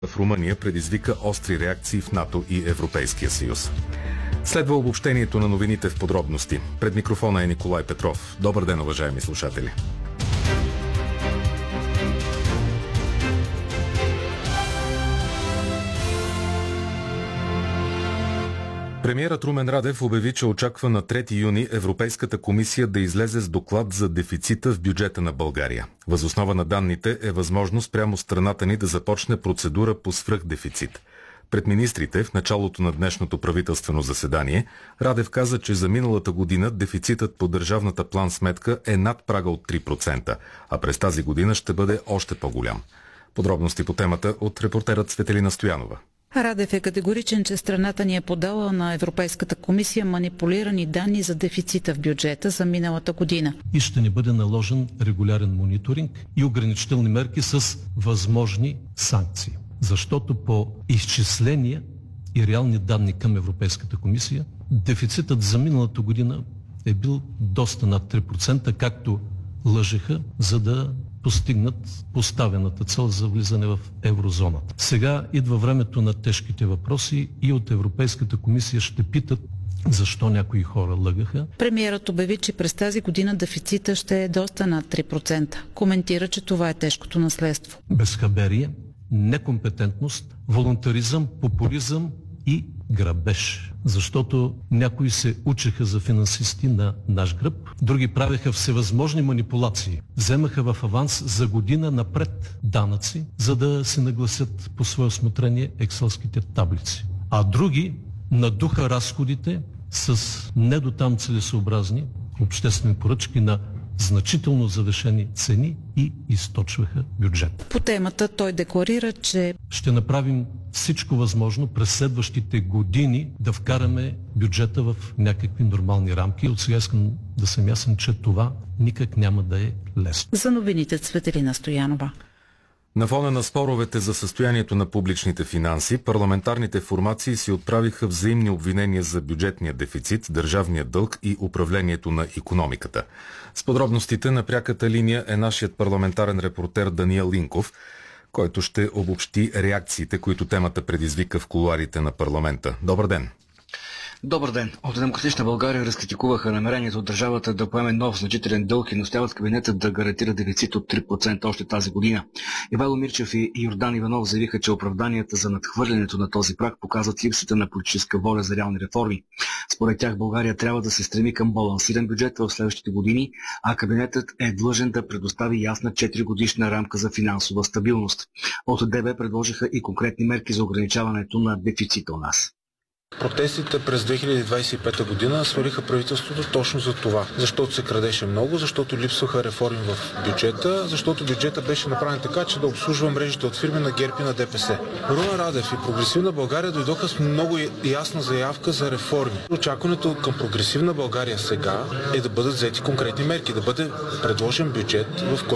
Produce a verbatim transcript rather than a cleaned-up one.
в Румъния предизвика остри реакции в НАТО и Европейския съюз. Следва обобщението на новините в подробности. Пред микрофона е Николай Петров. Добър ден, уважаеми слушатели. Премиерът Румен Радев обяви, че очаква на трети юни Европейската комисия да излезе с доклад за дефицита в бюджета на България. Въз основа на данните е възможно спрямо страната ни да започне процедура по свръхдефицит. Пред министрите в началото на днешното правителствено заседание Радев каза, че за миналата година дефицитът по държавната план-сметка е над прага от три процента, а през тази година ще бъде още по-голям. Подробности по темата от репортерът Цветелина Стоянова. Радев е категоричен, че страната ни е подала на Европейската комисия манипулирани данни за дефицита в бюджета за миналата година. И ще ни бъде наложен регулярен мониторинг и ограничителни мерки с възможни санкции. Защото по изчисления и реални данни към Европейската комисия, дефицитът за миналата година е бил доста над три процента, както лъжеха, за да постигнат поставената цел за влизане в еврозоната. Сега идва времето на тежките въпроси и от Европейската комисия ще питат защо някои хора лъгаха. Премиерът обяви, че през тази година дефицита ще е доста над три процента. Коментира, че това е тежкото наследство. Безхаберие, некомпетентност, волунтаризъм, популизъм и грабеж. Защото някои се учеха за финансисти на наш гръб, други правеха всевъзможни манипулации. Вземаха в аванс за година напред данъци, за да се нагласят по свое усмотрение екселските таблици. А други надуха разходите с недотам целесообразни обществени поръчки на значително завишени цени и източваха бюджет. По темата той декларира, че ще направим всичко възможно през следващите години да вкараме бюджета в някакви нормални рамки. От сега искам да съм ясен, че това никак няма да е лесно. За новините Цветелина Стоянова. На фона на споровете за състоянието на публичните финанси, парламентарните формации си отправиха взаимни обвинения за бюджетния дефицит, държавния дълг и управлението на икономиката. С подробностите на пряката линия е нашият парламентарен репортер Даниел Линков, който ще обобщи реакциите, които темата предизвика в кулоарите на парламента. Добър ден! Добър ден! От Демократична България разкритикуваха намерението от държавата да поеме нов значителен дълг и настояват кабинетът да гарантира дефицит от три процента още тази година. Ивайло Мирчев и Йордан Иванов заявиха, че оправданията за надхвърлянето на този праг показват липсата на политическа воля за реални реформи. Според тях България трябва да се стреми към балансиран бюджет в следващите години, а кабинетът е длъжен да предостави ясна четиригодишна рамка за финансова стабилност. От ДБ предложиха и конкретни мерки за ограничаването на дефицита у нас. Протестите през две хиляди двадесет и пета година свалиха правителството точно за това. Защото се крадеше много, защото липсваха реформи в бюджета, защото бюджета беше направен така, че да обслужва мрежите от фирми на ГЕРБ и на ДПС. Румен Радев и Прогресивна България дойдоха с много ясна заявка за реформи. Очакването към Прогресивна България сега е да бъдат взети конкретни мерки, да бъде предложен бюджет, в който